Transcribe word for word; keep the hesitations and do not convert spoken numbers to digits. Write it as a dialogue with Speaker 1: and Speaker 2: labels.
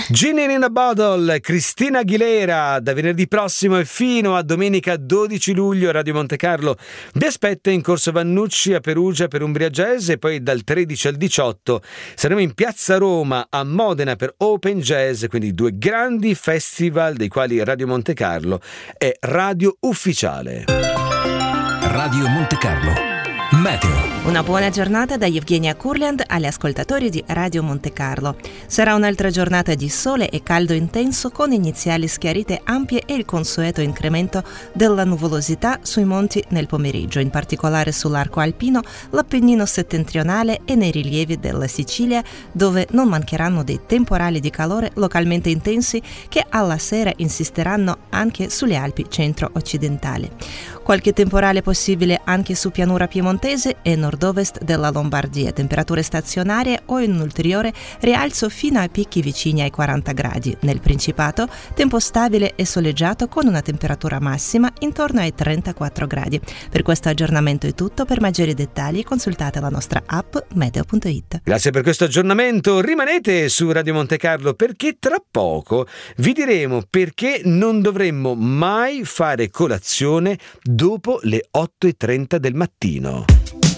Speaker 1: Genie in a Bottle, Christina Aguilera, da venerdì prossimo e fino a domenica dodici luglio Radio Monte Carlo vi aspetta in Corso Vannucci a Perugia per Umbria Jazz, e poi dal tredici al diciotto saremo in Piazza Roma a Modena per Open Jazz, quindi due grandi festival dei quali Radio Monte Carlo è radio ufficiale.
Speaker 2: Radio Monte Carlo Meteo.
Speaker 3: Una buona giornata da Evgenia Kurland agli ascoltatori di Radio Monte Carlo. Sarà un'altra giornata di sole e caldo intenso con iniziali schiarite ampie e il consueto incremento della nuvolosità sui monti nel pomeriggio, in particolare sull'arco alpino, l'Appennino settentrionale e nei rilievi della Sicilia, dove non mancheranno dei temporali di calore localmente intensi che alla sera insisteranno anche sulle Alpi centro-occidentali. Qualche temporale possibile anche su pianura piemontese e nord-ovest della Lombardia, temperature stazionarie o in un ulteriore rialzo fino a picchi vicini ai quaranta gradi. Nel Principato, tempo stabile e soleggiato con una temperatura massima intorno ai trentaquattro gradi. Per questo aggiornamento è tutto. Per maggiori dettagli consultate la nostra app meteo punto it.
Speaker 1: Grazie per questo aggiornamento. Rimanete su Radio Monte Carlo, perché tra poco vi diremo perché non dovremmo mai fare colazione dopo le otto e trenta del mattino.